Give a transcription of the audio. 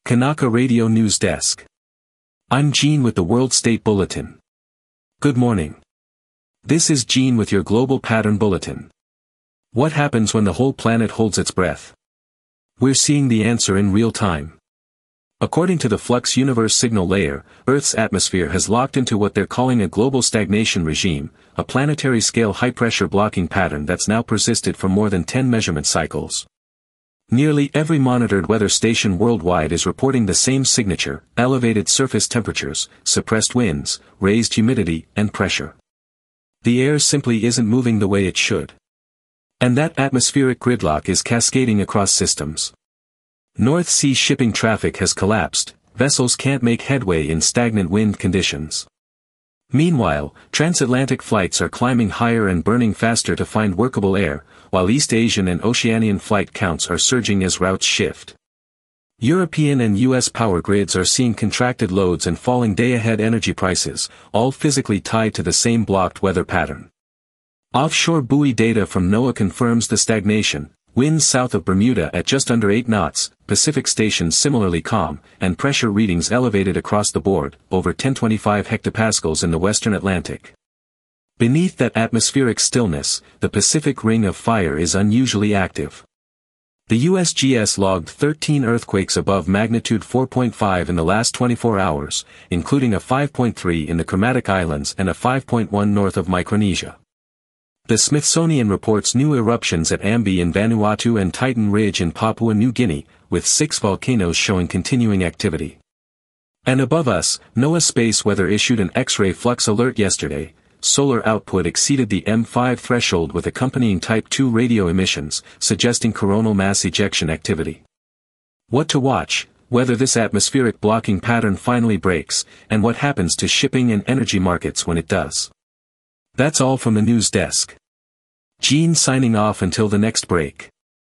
Kanaka Radio News Desk. I'm Gene with the World State Bulletin. Good morning. This is Gene with your Global Pattern Bulletin. What happens when the whole planet holds its breath? We're seeing the answer in real time. According to the Flux Universe Signal Layer, Earth's atmosphere has locked into what they're calling a global stagnation regime, a planetary-scale high-pressure blocking pattern that's now persisted for more than 10 measurement cycles. Nearly every monitored weather station worldwide is reporting the same signature: elevated surface temperatures, suppressed winds, raised humidity, and pressure. The air simply isn't moving the way it should. And that atmospheric gridlock is cascading across systems. North Sea shipping traffic has collapsed, vessels can't make headway in stagnant wind conditions. Meanwhile, transatlantic flights are climbing higher and burning faster to find workable air, while East Asian and Oceanian flight counts are surging as routes shift. European and US power grids are seeing contracted loads and falling day-ahead energy prices, all physically tied to the same blocked weather pattern. Offshore buoy data from NOAA confirms the stagnation: winds south of Bermuda at just under 8 knots, Pacific stations similarly calm, and pressure readings elevated across the board, over 1025 hectopascals in the western Atlantic. Beneath that atmospheric stillness, the Pacific Ring of Fire is unusually active. The USGS logged 13 earthquakes above magnitude 4.5 in the last 24 hours, including a 5.3 in the Kermadec Islands and a 5.1 north of Micronesia. The Smithsonian reports new eruptions at Ambi in Vanuatu and Titan Ridge in Papua New Guinea, with 6 volcanoes showing continuing activity. And above us, NOAA Space Weather issued an X-ray flux alert yesterday. Solar output exceeded the M5 threshold with accompanying Type II radio emissions, suggesting coronal mass ejection activity. What to watch, whether this atmospheric blocking pattern finally breaks, and what happens to shipping and energy markets when it does. That's all from the news desk. Gene signing off until the next break.